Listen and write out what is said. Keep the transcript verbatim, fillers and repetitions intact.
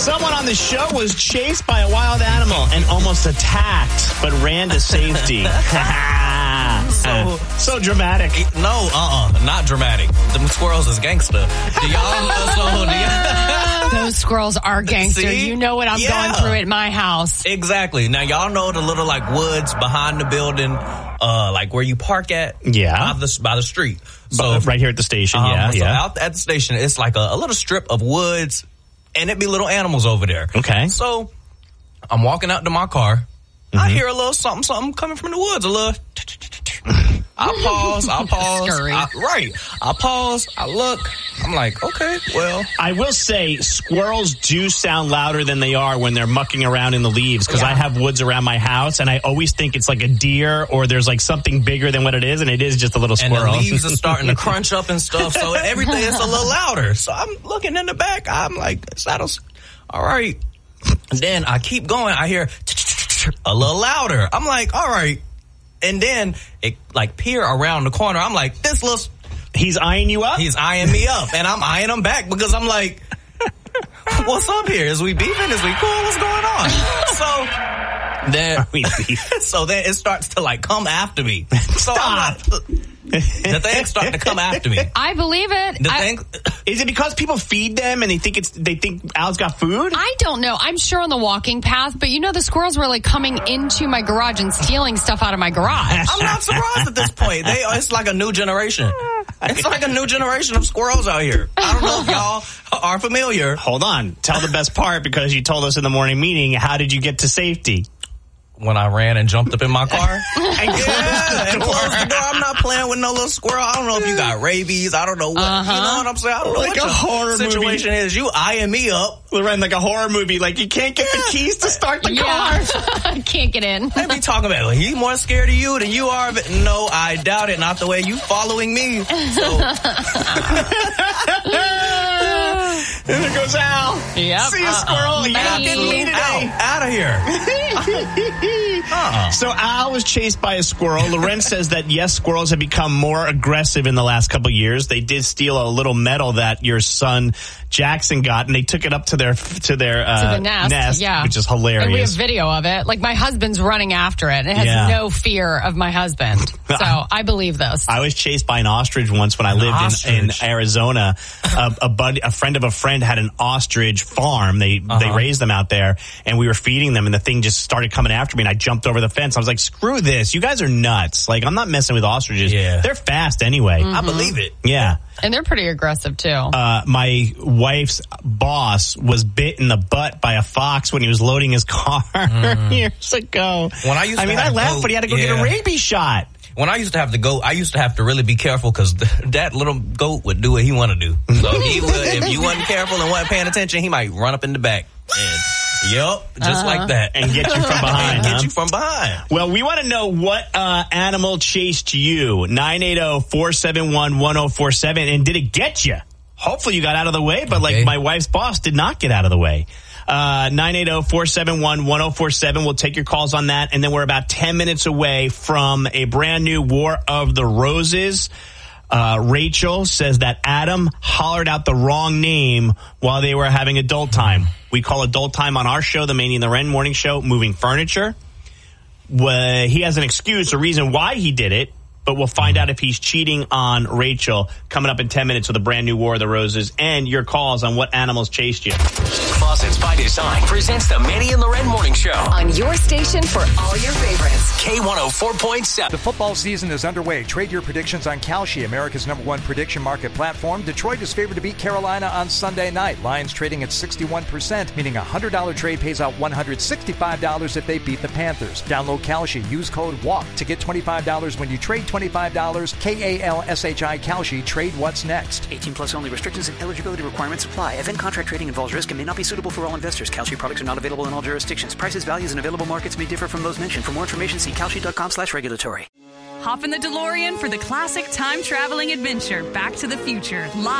Someone on the show was chased by a wild animal and almost attacked, but ran to safety. so, so dramatic. No, uh-uh, not dramatic. The squirrels is gangster. Do y'all know? Do y'all... Those squirrels are gangster. See? You know what I'm Yeah. going through at my house. Exactly. Now, y'all know the little, like, woods behind the building, uh, like where you park at? Yeah. By the, by the street. So right here at the station, um, yeah, so yeah. out at the station, it's like a, a little strip of woods, and it be little animals over there. Okay. So I'm walking out to my car. Mm-hmm. I hear a little something, something coming from the woods. A little. I pause. I pause. I, right. I pause. I look. I'm like, okay, well. I will say squirrels do sound louder than they are when they're mucking around in the leaves, because Yeah. I have woods around my house, and I always think it's like a deer or there's like something bigger than what it is, and it is just a little And squirrel. the leaves are starting to crunch up and stuff, so everything is a little louder. So I'm looking in the back. I'm like, saddles. All right. And then I keep going. I hear a little louder. I'm like, all right. And then it like peer around the corner. I'm like, this little. He's eyeing you up? He's eyeing me up, and I'm eyeing him back because I'm like, what's up here? Is we beefing? Is we cool? What's going on? So then, Are we beefing? so then it starts to like come after me. So I'm Stop. like, the thing's starting to come after me. I believe it. The I, thing. Is it because people feed them and they think it's they think Al's got food? I don't know. I'm sure on the walking path, but you know the squirrels were like coming into my garage and stealing stuff out of my garage. I'm not surprised at this point. They, it's like a new generation. It's like a new generation of squirrels out here. I don't know if y'all are familiar. Hold on. Tell the best part, because you told us in the morning meeting. How did you get to safety? When I ran and jumped up in my car. Yeah, and closed the door. I'm not playing with no little squirrel. I don't know if you got rabies. I don't know what. Uh-huh. You know what I'm saying? I don't know Like what a your horror situation movie. is. You eyeing me up. Loren, like a horror movie. Like you can't get the keys to start the car. I can't get in. They be talking about, well, he's more scared of you than you are. But no, I doubt it. Not the way you following me. So. And there goes Al. Yep. See a squirrel. You Uh-uh. didn't mean it. Out, out of here. uh-uh. So Al was chased by a squirrel. Loren says that, yes, squirrels have become more aggressive in the last couple of years. They did steal a little medal that your son Jackson got, and they took it up to their to their uh, To the nest, yeah. which is hilarious. And we have video of it. Like, my husband's running after it. It has Yeah. no fear of my husband. So I believe this. I was chased by an ostrich once when I lived in, in Arizona. a, a bud, a friend of a friend had an ostrich farm. They Uh-huh. they raised them out there, and we were feeding them, and the thing just started coming after me, and I jumped over the fence. I was like, screw this. You guys are nuts. Like, I'm not messing with ostriches. Yeah. They're fast anyway. Mm-hmm. I believe it. Yeah. And they're pretty aggressive, too. Uh, my wife's boss was bit in the butt by a fox when he was loading his car Mm. years ago. When I used I to mean, have I laughed, goat, but he had to go get yeah. a rabies shot. When I used to have to go, I used to have to really be careful because that little goat would do what he want to do. So he would, if you wasn't careful and wasn't paying attention, he might run up in the back. And, yep, just Uh-huh. like that. And get you from behind, and huh? get you from behind. Well, we want to know what uh, animal chased you. nine eight zero, four seven one, one zero four seven. And did it get you? Hopefully you got out of the way, but Okay. like my wife's boss did not get out of the way. Uh, nine eight zero, four seven one, one zero four seven. We'll take your calls on that. And then we're about ten minutes away from a brand new War of the Roses. Uh, Rachel says that Adam hollered out the wrong name while they were having adult time. We call adult time on our show, the Manny and the Ren morning show, moving furniture. Well, he has an excuse, a reason why he did it, but we'll find out if he's cheating on Rachel coming up in ten minutes with a brand new War of the Roses and your calls on what animals chased you. Faucets by Design presents the Manny and Loren Morning Show on your station for all your favorites. K one oh four point seven. The football season is underway. Trade your predictions on Kalshi, America's number one prediction market platform. Detroit is favored to beat Carolina on Sunday night. Lions trading at sixty-one percent, meaning a one hundred dollars trade pays out one hundred sixty-five dollars if they beat the Panthers. Download Kalshi. Use code WALK to get twenty-five dollars when you trade twenty-five dollars. K A L S H I Kalshi. Trade what's next. eighteen plus only. Restrictions and eligibility requirements apply. Event contract trading involves risk and may not be suitable for all investors. Kalshi products are not available in all jurisdictions. Prices, values, and available markets may differ from those mentioned. For more information, see kalshi.com slash regulatory. Hop in the DeLorean for the classic time-traveling adventure Back to the Future, live